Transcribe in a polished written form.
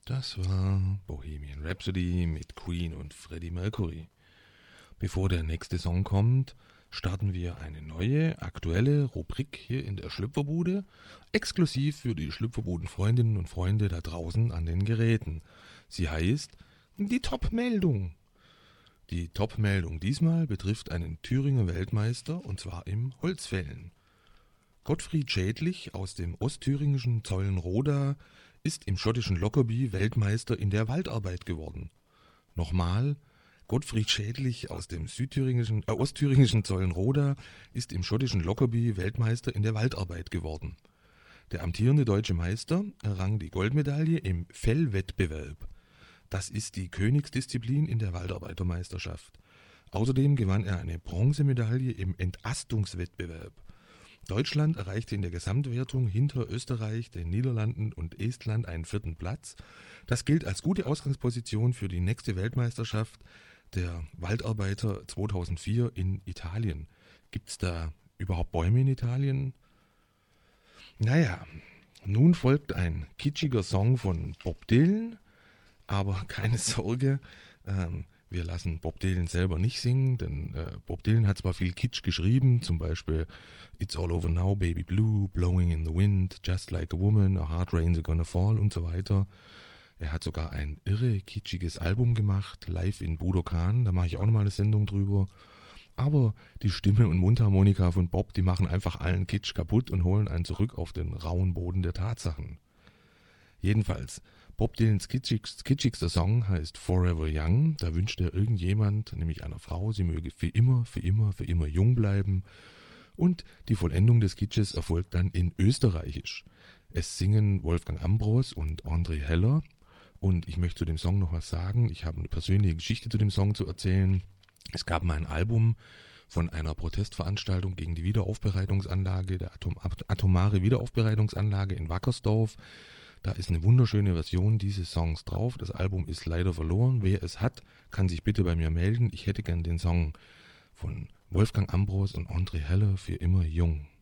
Das war Bohemian Rhapsody mit Queen und Freddie Mercury. Bevor der nächste Song kommt, starten wir eine neue, aktuelle Rubrik hier in der Schlüpferbude, exklusiv für die Schlüpferbuden-Freundinnen und Freunde da draußen an den Geräten. Sie heißt die Top-Meldung. Die Top-Meldung diesmal betrifft einen Thüringer Weltmeister und zwar im Holzfällen. Gottfried Schädlich aus dem ostthüringischen Zeulenroda ist im schottischen Lockerbie Weltmeister in der Waldarbeit geworden. Nochmal, Gottfried Schädlich aus dem ostthüringischen Zeulenroda ist im schottischen Lockerbie Weltmeister in der Waldarbeit geworden. Der amtierende deutsche Meister errang die Goldmedaille im Fellwettbewerb. Das ist die Königsdisziplin in der Waldarbeitermeisterschaft. Außerdem gewann er eine Bronzemedaille im Entastungswettbewerb. Deutschland erreichte in der Gesamtwertung hinter Österreich, den Niederlanden und Estland einen 4. Platz. Das gilt als gute Ausgangsposition für die nächste Weltmeisterschaft der Waldarbeiter 2004 in Italien. Gibt es da überhaupt Bäume in Italien? Naja, nun folgt ein kitschiger Song von Bob Dylan, aber keine Sorge, wir lassen Bob Dylan selber nicht singen, denn Bob Dylan hat zwar viel Kitsch geschrieben, zum Beispiel It's All Over Now, Baby Blue, Blowing in the Wind, Just Like a Woman, A Hard Rain's Gonna Fall und so weiter. Er hat sogar ein irre kitschiges Album gemacht, live in Budokan, da mache ich auch nochmal eine Sendung drüber. Aber die Stimme und Mundharmonika von Bob, die machen einfach allen Kitsch kaputt und holen einen zurück auf den rauen Boden der Tatsachen. Jedenfalls, Bob Dylans kitschigster Song heißt Forever Young. Da wünscht er irgendjemand, nämlich einer Frau, sie möge für immer, für immer, für immer jung bleiben. Und die Vollendung des Kitsches erfolgt dann in Österreichisch. Es singen Wolfgang Ambros und André Heller. Und ich möchte zu dem Song noch was sagen. Ich habe eine persönliche Geschichte zu dem Song zu erzählen. Es gab mal ein Album von einer Protestveranstaltung gegen die Wiederaufbereitungsanlage, der atomare Wiederaufbereitungsanlage in Wackersdorf. Da ist eine wunderschöne Version dieses Songs drauf. Das Album ist leider verloren. Wer es hat, kann sich bitte bei mir melden. Ich hätte gern den Song von Wolfgang Ambros und André Heller für immer jung.